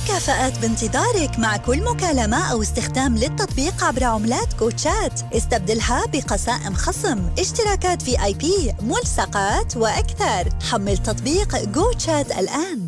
ومكافآت بانتظارك مع كل مكالمة أو استخدام للتطبيق عبر عملات كوتشات. استبدلها بقسائم خصم، اشتراكات VIP، ملصقات وأكثر. حمل تطبيق كوتشات الآن.